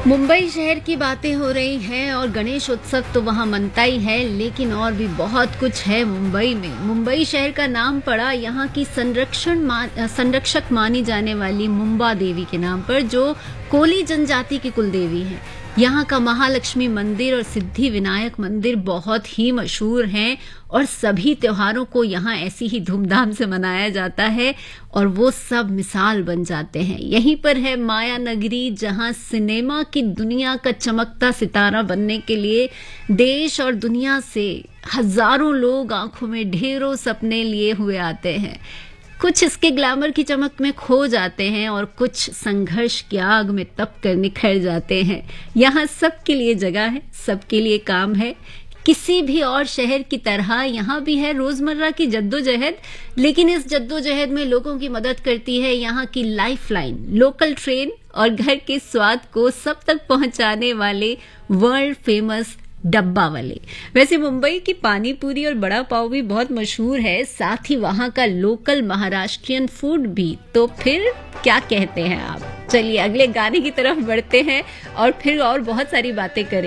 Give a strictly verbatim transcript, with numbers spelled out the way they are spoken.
मुंबई शहर की बातें हो रही हैं और गणेश उत्सव तो वहाँ मनता ही है, लेकिन और भी बहुत कुछ है मुंबई में। मुंबई शहर का नाम पड़ा यहाँ की संरक्षण मान, संरक्षक मानी जाने वाली मुंबा देवी के नाम पर, जो कोली जनजाति की कुल देवी हैं। यहाँ का महालक्ष्मी मंदिर और सिद्धि विनायक मंदिर बहुत ही मशहूर हैं और सभी त्योहारों को यहाँ ऐसी ही धूमधाम से मनाया जाता है और वो सब मिसाल बन जाते हैं। यहीं पर है माया नगरी, जहाँ सिनेमा की दुनिया का चमकता सितारा बनने के लिए देश और दुनिया से हजारों लोग आंखों में ढेरों सपने लिए हुए आते हैं। कुछ इसके ग्लैमर की चमक में खो जाते हैं और कुछ संघर्ष की आग में तप कर निखर जाते हैं। यहाँ सबके लिए जगह है, सबके लिए काम है। किसी भी और शहर की तरह यहाँ भी है रोजमर्रा की जद्दोजहद, लेकिन इस जद्दोजहद में लोगों की मदद करती है यहाँ की लाइफलाइन, लोकल ट्रेन और घर के स्वाद को सब तक पहुंचाने वाले वर्ल्ड फेमस डब्बा वाले। वैसे मुंबई की पानी पूरी और बड़ा पाव भी बहुत मशहूर है, साथ ही वहाँ का लोकल महाराष्ट्रियन फूड भी। तो फिर क्या कहते हैं आप? चलिए अगले गाने की तरफ बढ़ते हैं और फिर और बहुत सारी बातें करें।